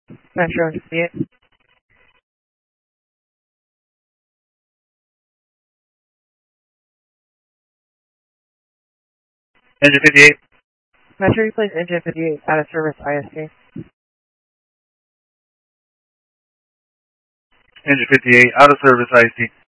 Metro 58. Engine 58. Metro, replace engine 58 out of service IST. Engine 58, out of service IST.